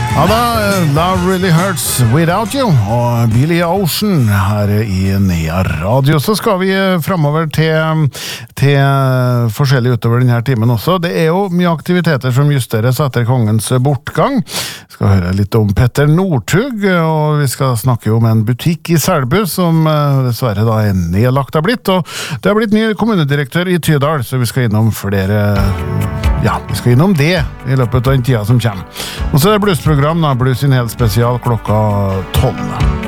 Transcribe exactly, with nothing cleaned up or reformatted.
Ja da, Love Really Hurts Without You og Billy Ocean her i Nea Radio. Så skal vi fremover til, til forskjellig utover denne timen også. Det er jo mye aktiviteter som justeres etter kongens bortgang. Vi skal høre litt om Petter Northug, og vi skal snakke om en butikk i Selbu som dessverre da er nedlagt har blitt. Og det har blitt ny kommunedirektør i Tydal, så vi skal innom flere... Ja, vi skal innom det i løpet av den tida som kommer. Og så er det bluesprogram, da, Blues in Hell spesial klokka tolv.